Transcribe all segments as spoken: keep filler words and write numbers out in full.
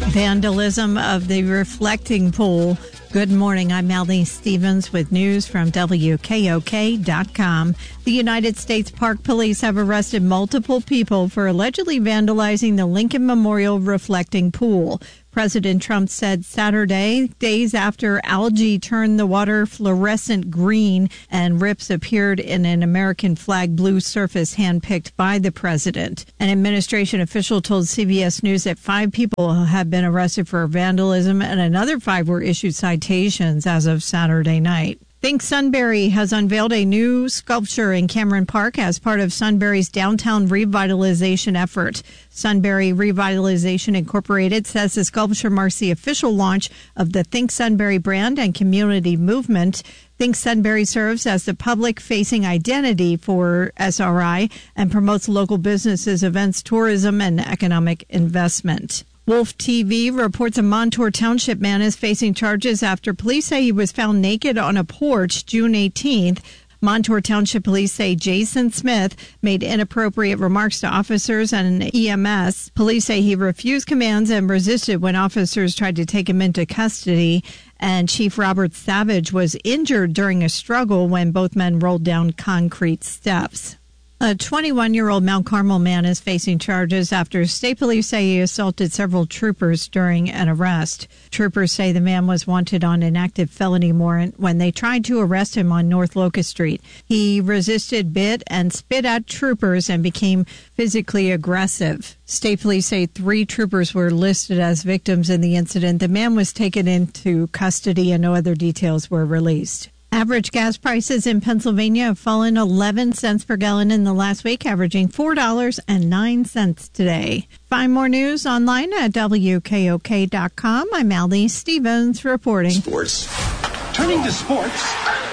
Vandalism of the reflecting pool. Good morning. I'm Melanie Stevens with news from W K O K dot com. The United States Park Police have arrested multiple people for allegedly vandalizing the Lincoln Memorial reflecting pool. President Trump said Saturday, days after algae turned the water fluorescent green and rips appeared in an American flag blue surface handpicked by the president. An administration official told C B S News that five people have been arrested for vandalism and another five were issued citations as of Saturday night. Think Sunbury has unveiled a new sculpture in Cameron Park as part of Sunbury's downtown revitalization effort. Sunbury Revitalization Incorporated says the sculpture marks the official launch of the Think Sunbury brand and community movement. Think Sunbury serves as the public-facing identity for S R I and promotes local businesses, events, tourism, and economic investment. Wolf T V reports a Montour Township man is facing charges after police say he was found naked on a porch June eighteenth. Montour Township Police say Jason Smith made inappropriate remarks to officers and E M S. Police say he refused commands and resisted when officers tried to take him into custody. And Chief Robert Savage was injured during a struggle when both men rolled down concrete steps. A twenty-one-year-old Mount Carmel man is facing charges after state police say he assaulted several troopers during an arrest. Troopers say the man was wanted on an active felony warrant when they tried to arrest him on North Locust Street. He resisted, bit, and spit at troopers and became physically aggressive. State police say three troopers were listed as victims in the incident. The man was taken into custody and no other details were released. Average gas prices in Pennsylvania have fallen eleven cents per gallon in the last week, averaging four dollars and nine cents today. Find more news online at W K O K dot com. I'm Allie Stevens reporting. Sports. Turning to sports.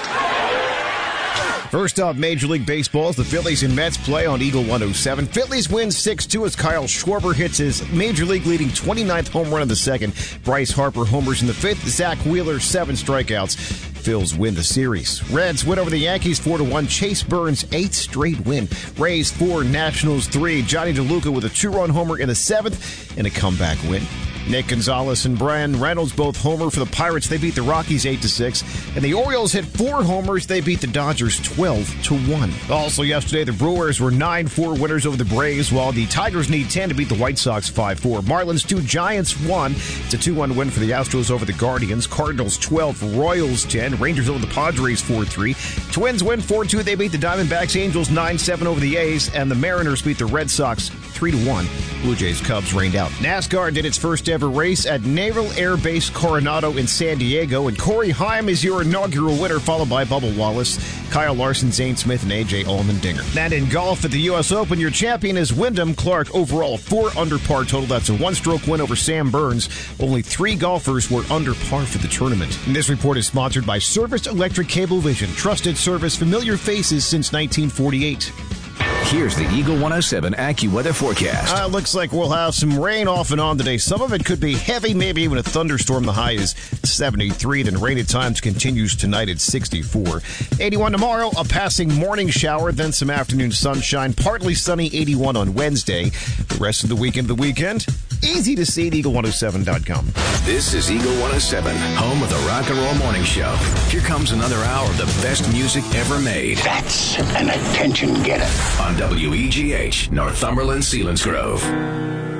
First up, Major League Baseball as the Phillies and Mets play on Eagle one oh seven. Phillies win six two as Kyle Schwarber hits his Major League leading twenty-ninth home run of the second. Bryce Harper homers in the fifth. Zach Wheeler, seven strikeouts. Phils win the series. Reds win over the Yankees four to one. Chase Burns, eighth straight win. Rays four, Nationals three. Johnny DeLuca with a two-run homer in the seventh and a comeback win. Nick Gonzalez and Brian Reynolds both homer for the Pirates. They beat the Rockies eight to six. And the Orioles hit four homers. They beat the Dodgers twelve to one. Also yesterday, the Brewers were nine four winners over the Braves, while the Tigers need ten to beat the White Sox five four. Marlins two, Giants one. It's a two one win for the Astros over the Guardians. Cardinals twelve, Royals ten. Rangers over the Padres four three. Twins win four two. They beat the Diamondbacks. Angels nine seven over the A's. And the Mariners beat the Red Sox three to one. Blue Jays Cubs rained out. NASCAR did its first ever race at Naval Air Base Coronado in San Diego, and Corey Heim is your inaugural winner, followed by Bubba Wallace, Kyle Larson, Zane Smith, and A J Allmendinger. And in golf at the U S Open, your champion is Wyndham Clark, overall four under par total. That's a one-stroke win over Sam Burns. Only three golfers were under par for the tournament. And this report is sponsored by Service Electric Cablevision. Trusted service, familiar faces since nineteen forty-eight. Here's the Eagle one oh seven AccuWeather forecast. Uh, looks like we'll have some rain off and on today. Some of it could be heavy, maybe even a thunderstorm. The high is seventy-three. Then rain at times continues tonight at sixty-four. eighty-one tomorrow, a passing morning shower, then some afternoon sunshine. Partly sunny, eighty-one on Wednesday. The rest of the weekend, the weekend, easy to see at eagle one oh seven dot com. This is Eagle one oh seven, home of the Rock and Roll Morning Show. Here comes another hour of the best music ever made. That's an attention getter. On W E G H, Northumberland, Selinsgrove.